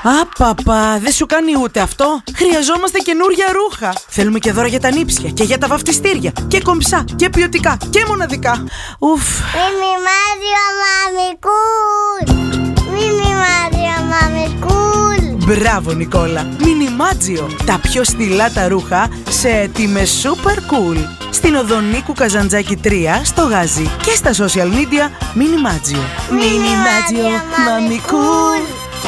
Απαπα, δεν σου κάνει ούτε αυτό. Χρειαζόμαστε καινούρια ρούχα. Θέλουμε και δώρα για τα νύψια και για τα βαφτιστήρια. Και κομψά και ποιοτικά και μοναδικά. Ουφ. Μινιμάδιο Μαμικούλ. Μινιμάδιο Μαμικούλ. Μπράβο Νικόλα. Μινιμάτζιο. Τα πιο στυλάτα ρούχα σε τιμές super cool. Στην οδό Νίκου Καζαντζάκη 3 στο Γάζι και στα social media Μινιμάτζιο. Μινιμάδιο Μαμικούλ.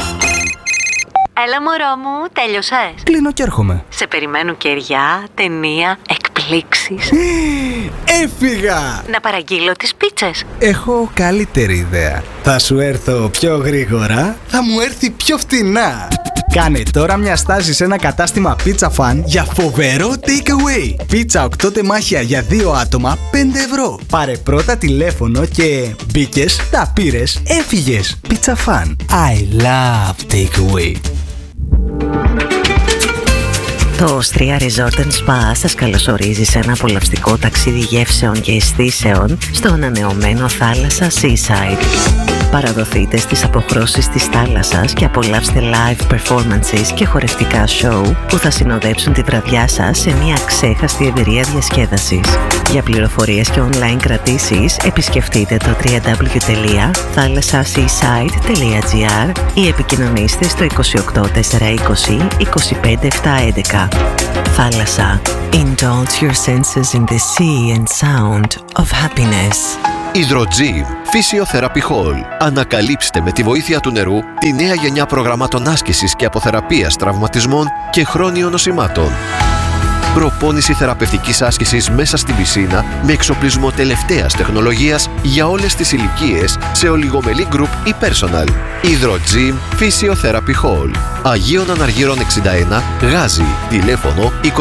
Έλα μωρό μου, τέλειωσες? Κλείνω και έρχομαι. Σε περιμένουν κεριά, ταινία, εκπλήξεις. Έφυγα! Να παραγγείλω τις πίτσες. Έχω καλύτερη ιδέα. Θα σου έρθω πιο γρήγορα, θα μου έρθει πιο φτηνά. Κάνε τώρα μια στάση σε ένα κατάστημα Pizza Fan για φοβερό takeaway. Πίτσα 8 τεμάχια για 2 άτομα, 5 ευρώ. Πάρε πρώτα τηλέφωνο και μπήκες, τα πήρες, έφυγες. Pizza Fan. I love takeaway. Το Austria Resort Spa σας καλωσορίζει σε ένα απολαυστικό ταξίδι γεύσεων και αισθήσεων στο ανανεωμένο θάλασσα Seaside. Παραδοθείτε στις αποχρώσεις της θάλασσας και απολαύστε live performances και χορευτικά show που θα συνοδέψουν τη βραδιά σας σε μια αξέχαστη εμπειρία διασκέδασης. Για πληροφορίες και online κρατήσεις επισκεφτείτε το www.thalassaseaside.gr ή επικοινωνήστε στο 28420 25711. Θάλασσα. Indulge your senses in the sea and sound of happiness. Hydrogym Physiotherapy Hall. Ανακαλύψτε με τη βοήθεια του νερού τη νέα γενιά προγραμμάτων άσκησης και αποθεραπείας τραυματισμών και χρόνιων νοσημάτων. Προπόνηση θεραπευτικής άσκησης μέσα στην πισίνα με εξοπλισμό τελευταίας τεχνολογίας για όλες τις ηλικίες σε ολιγομελή group ή personal. Hydrogym Physiotherapy Hall. Αγίων Αναργύρων 61, Γάζι. Τηλέφωνο 2810 82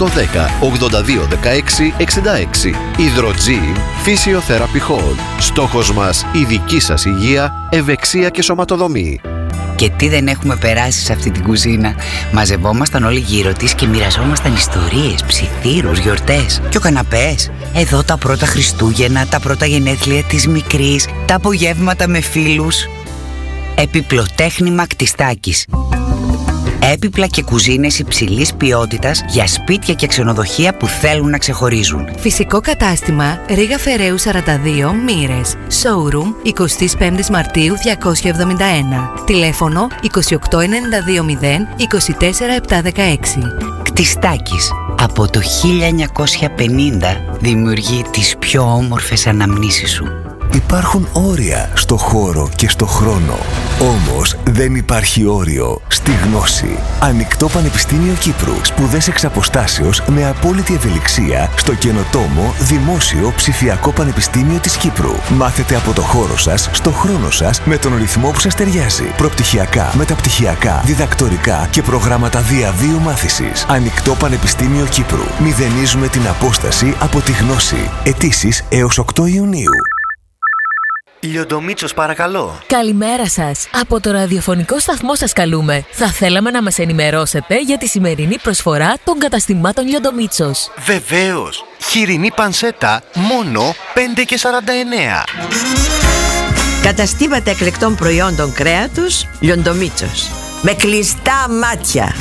16 66. Hydrogym Physiotherapy Hall. Στόχος μας η δική σας υγεία, ευεξία και σωματοδομή. Και τι δεν έχουμε περάσει σε αυτή την κουζίνα. Μαζευόμασταν όλοι γύρω της και μοιραζόμασταν ιστορίες, ψιθύρους, γιορτές. Και ο καναπές. Εδώ τα πρώτα Χριστούγεννα, τα πρώτα γενέθλια της μικρής, τα απογεύματα με φίλους. Επιπλοτέχνημα Κτιστάκης. Έπιπλα και κουζίνες υψηλής ποιότητας για σπίτια και ξενοδοχεία που θέλουν να ξεχωρίζουν. Φυσικό κατάστημα Ρήγα Φεραίου 42 Μοίρες. Showroom 25 Μαρτίου 271. Τηλέφωνο 28920 24716. Κτιστάκης. Από το 1950 δημιουργεί τις πιο όμορφες αναμνήσεις σου. Υπάρχουν όρια στο χώρο και στο χρόνο. Όμως δεν υπάρχει όριο στη γνώση. Ανοιχτό Πανεπιστήμιο Κύπρου. Σπουδές εξ αποστάσεως με απόλυτη ευελιξία στο καινοτόμο Δημόσιο Ψηφιακό Πανεπιστήμιο της Κύπρου. Μάθετε από το χώρο σας, στο χρόνο σας, με τον ρυθμό που σας ταιριάζει. Προπτυχιακά, μεταπτυχιακά, διδακτορικά και προγράμματα διαβίου μάθησης. Ανοιχτό Πανεπιστήμιο Κύπρου. Μηδενίζουμε την απόσταση από τη γνώση. Αιτήσεις έως 8 Ιουνίου. Λιοντομίτσος, παρακαλώ. Καλημέρα σας. Από το ραδιοφωνικό σταθμό σας καλούμε. Θα θέλαμε να μας ενημερώσετε για τη σημερινή προσφορά των καταστημάτων Λιοντομίτσος. Βεβαίως. Χοιρινή πανσέτα μόνο 5,49. Καταστήματα εκλεκτών προϊόντων κρέατος Λιοντομίτσος. Με κλειστά μάτια.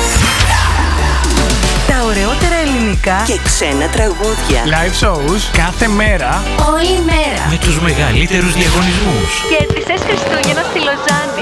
Τα ωραιότερα ελληνικά και ξένα τραγούδια. Live shows κάθε μέρα. Όλη μέρα. Με τους μεγαλύτερους διαγωνισμούς. Κέρδισες Χριστούγεννα στη Λοζάνη.